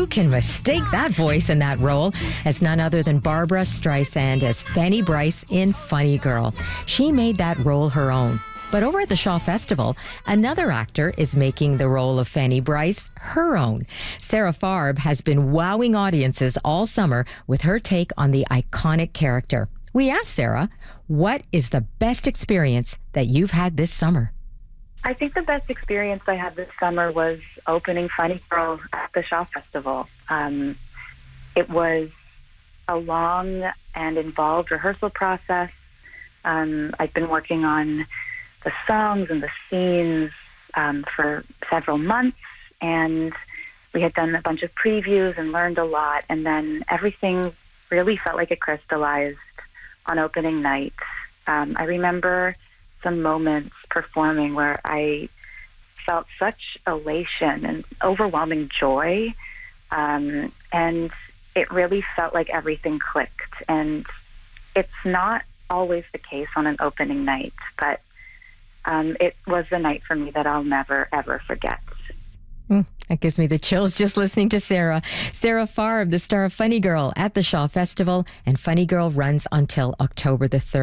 can mistake that voice in that role as none other than Barbra Streisand as Fanny Brice in Funny Girl. She made that role her own. But over at the Shaw Festival, another actor is making the role of Fanny Brice her own. Sarah Farb has been wowing audiences all summer with her take on the iconic character. We asked Sarah, what is the best experience that you've had this summer? I think the best experience I had this summer was opening Funny Girl at the Shaw Festival. It was a long and involved rehearsal process. I've been working on the songs and the scenes for several months, and we had done a bunch of previews and learned a lot, and then everything really felt like it crystallized on opening night. I remember some moments performing where I felt such elation and overwhelming joy, and it really felt like everything clicked. And it's not always the case on an opening night, but it was the night for me that I'll never, ever forget. That gives me the chills just listening to Sarah. Sarah Farb, the star of Funny Girl at the Shaw Festival, and Funny Girl runs until October the 3rd.